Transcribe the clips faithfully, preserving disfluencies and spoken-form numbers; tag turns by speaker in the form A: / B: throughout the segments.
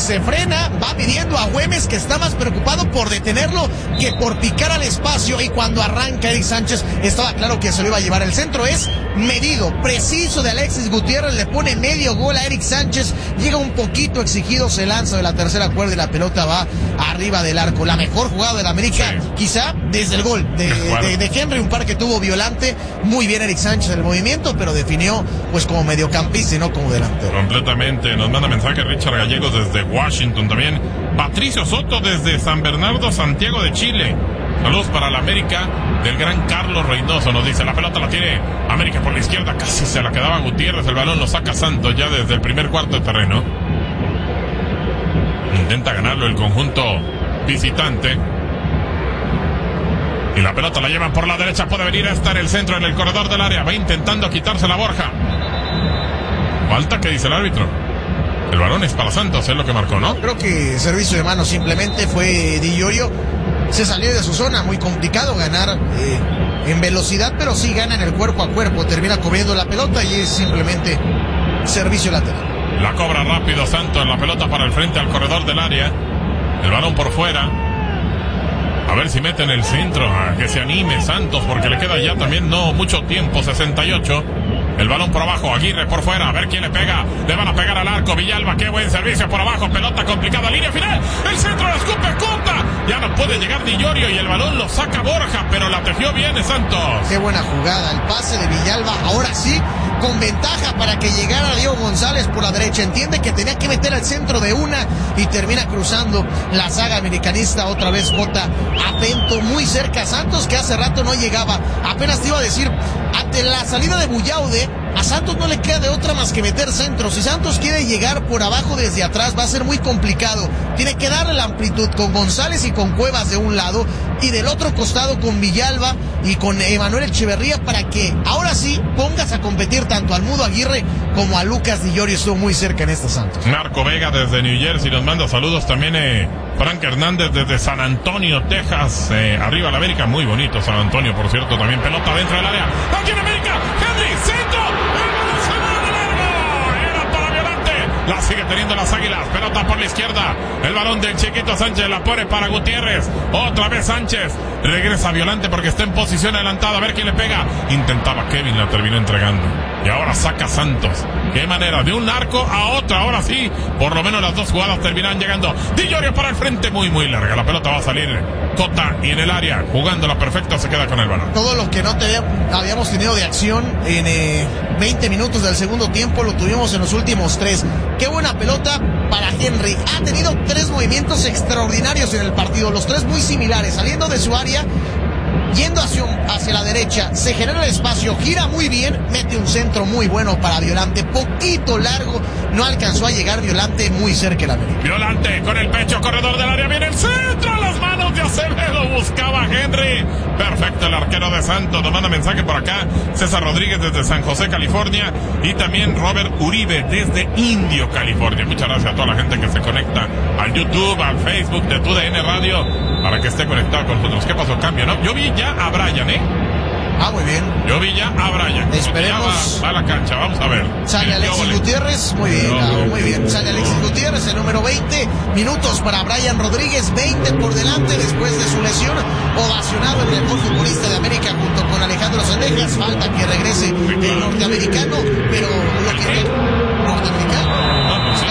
A: se frena, va midiendo a Güemes, que está más preocupado por detenerlo que por picar al espacio, y cuando arranca Eric Sánchez estaba claro que se lo iba a llevar. El centro es medido, preciso de Alexis Gutiérrez, le pone medio gol a Eric Sánchez, llega un poquito exigido, se lanza de la tercera cuerda y la pelota va arriba del arco. La mejor jugada del América, sí, quizá desde el gol de, de, de Henry, un par que tuvo Violante, muy bien Eric Sánchez en el movimiento, pero definió pues como mediocampista y no como delantero.
B: Completamente. Nos manda mensaje Richard Gallegos desde Washington también. Patricio Soto desde San Bernardo, Santiago de Chile. Saludos para la América del gran Carlos Reynoso. Nos dice, la pelota la tiene América por la izquierda, casi se la quedaba Gutiérrez, el balón lo saca Santos ya desde el primer cuarto de terreno. Intenta ganarlo el conjunto visitante. Y la pelota la llevan por la derecha, puede venir hasta en el centro, en el corredor del área. Va intentando quitarse la Borja. Falta, ¿qué dice el árbitro? El balón es para Santos, es lo que marcó, ¿no?
A: Creo que servicio de mano simplemente fue Di Iorio. Se salió de su zona, muy complicado ganar eh, en velocidad, pero sí gana en el cuerpo a cuerpo. Termina cubriendo la pelota y es simplemente servicio lateral.
B: La cobra rápido Santos, la pelota para el frente al corredor del área. El balón por fuera. A ver si mete en el centro, a que se anime Santos, porque le queda ya también no mucho tiempo, sesenta y ocho. El balón por abajo, Aguirre por fuera, a ver quién le pega. Le van a pegar al arco, Villalba, qué buen servicio por abajo, pelota complicada, línea final. El centro la escupe corta. Ya no puede llegar Di Iorio y el balón lo saca Borja, pero la tejió bien Santos.
A: Qué buena jugada, el pase de Villalba, ahora sí, con ventaja para que llegara Diego González por la derecha. Entiende que tenía que meter al centro de una y termina cruzando la saga americanista. Otra vez Jota atento, muy cerca Santos, que hace rato no llegaba. Apenas te iba a decir, ante la salida de Bullaude, a Santos no le queda de otra más que meter centro. Si Santos quiere llegar por abajo desde atrás, va a ser muy complicado. Tiene que darle la amplitud con González y con Cuevas de un lado, y del otro costado con Villalba y con Emanuel Echeverría, para que ahora sí pongas a competir tanto al Mudo Aguirre como a Lucas Di Iorio. Estuvo muy cerca en esta Santos.
B: Marco Vega desde New Jersey nos manda saludos también. eh, Frank Hernández desde San Antonio, Texas. eh, arriba la América, muy bonito San Antonio, por cierto, también pelota dentro del área. Aquí en América, Henry, centro. La sigue teniendo las Águilas, pelota por la izquierda, el balón del chiquito Sánchez, la pone para Gutiérrez, otra vez Sánchez, regresa Violante porque está en posición adelantada, a ver quién le pega, intentaba Kevin, la terminó entregando, y ahora saca Santos. Qué manera, de un arco a otro, ahora sí, por lo menos las dos jugadas terminan llegando. Di Iorio para el frente, muy muy larga, la pelota va a salir Cota, y en el área, jugándola perfecta, se queda con el balón.
A: Todo lo que no te, habíamos tenido de acción en eh, veinte minutos del segundo tiempo, lo tuvimos en los últimos tres. Qué buena pelota para Henry. Ha tenido tres movimientos extraordinarios en el partido, los tres muy similares, saliendo de su área, yendo hacia, hacia la derecha, se genera el espacio, gira muy bien, mete un centro muy bueno para Violante, poquito largo, no alcanzó a llegar Violante, muy cerca de la América.
B: Violante con el pecho, corredor del área, viene el centro, a las manos de Acevedo, buscaba a Henry. Perfecto el arquero de Santos. Nos manda mensaje por acá César Rodríguez desde San José, California, y también Robert Uribe desde Indio, California. Muchas gracias a toda la gente que se conecta al YouTube, al Facebook de Tu D N Radio, para que esté conectado con nosotros. ¿Qué pasó? Cambio, ¿no? Yo vi ya a Brian, ¿eh?
A: Ah, muy bien.
B: Yo vi ya a Brian.
A: Esperemos.
B: Va, va a la cancha, vamos a ver.
A: Sale Alexis Gutiérrez, muy bien, no, muy bien. Sale Alexis Gutiérrez, el número veinte. Minutos para Brian Rodríguez, veinte por delante después de su lesión. Ovacionado el mejor futbolista de América junto con Alejandro Sendejas. Falta que regrese el norteamericano, pero lo que norteamericano.
B: No, pues sí,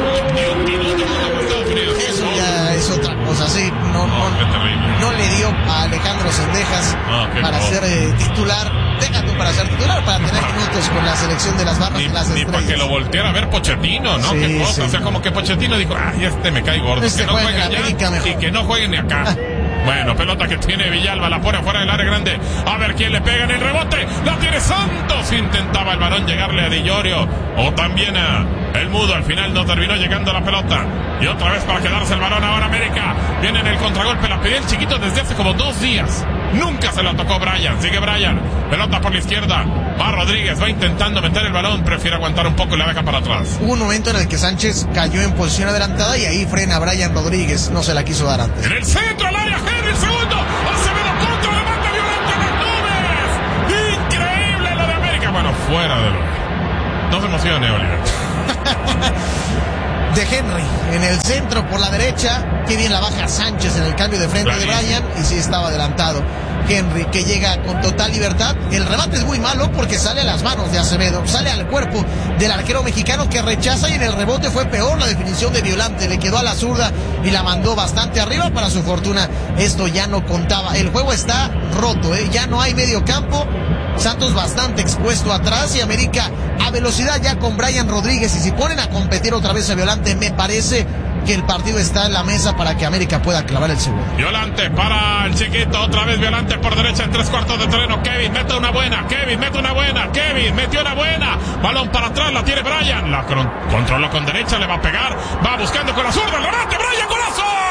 A: Eso ya es otra cosa, sí. No, no, no le dio a Alejandro Sendejas
B: oh,
A: para
B: cosa.
A: ser eh, titular. Deja tú para ser titular, para tener minutos con la selección de las barras
B: ni,
A: de las
B: ni
A: estrellas.
B: para que lo volteara a ver Pochettino, ¿no?
A: Sí,
B: Qué cosa,
A: sí.
B: o sea, como que Pochettino dijo, ay, este me cae gordo,
A: Este
B: que no
A: juega
B: juegue
A: en
B: allá
A: América mejor.
B: y que no juegue ni acá. Bueno, pelota que tiene Villalba, la pone afuera del área grande, a ver quién le pega en el rebote, la tiene Santos, intentaba el balón llegarle a Di Iorio, o también a el Mudo, al final no terminó llegando la pelota, y otra vez para quedarse el balón ahora América, viene en el contragolpe, la pidió el chiquito desde hace como dos días, nunca se la tocó Brian, sigue Brian, pelota por la izquierda, va Rodríguez, va intentando meter el balón, prefiere aguantar un poco y la deja para atrás.
A: Hubo un momento en el que Sánchez cayó en posición adelantada y ahí frena a Brian Rodríguez, no se la quiso dar antes.
B: En el centro, al área, Henry, el segundo, Acevedo contra, levanta Violante, las nubes, increíble lo de América, bueno, fuera de lo... No se emocione, Oliver.
A: de Henry en el centro por la derecha. Qué bien la baja Sánchez en el cambio de frente de Bryan. Y sí estaba adelantado Henry, que llega con total libertad. El remate es muy malo porque sale a las manos de Acevedo, sale al cuerpo del arquero mexicano, que rechaza, y en el rebote fue peor la definición de Violante. Le quedó a la zurda y la mandó bastante arriba. Para su fortuna, esto ya no contaba. El juego está roto, ¿eh? Ya no hay medio campo. Santos bastante expuesto atrás y América a velocidad ya con Brian Rodríguez. Y si ponen a competir otra vez a Violante, me parece que el partido está en la mesa para que América pueda clavar el segundo.
B: Violante para el chiquito, otra vez Violante por derecha en tres cuartos de terreno. Kevin mete una buena, Kevin mete una buena, Kevin metió una buena. Balón para atrás, la tiene Brian, la controló con derecha, le va a pegar, va buscando con la zurda, el remate, Brian, golazo.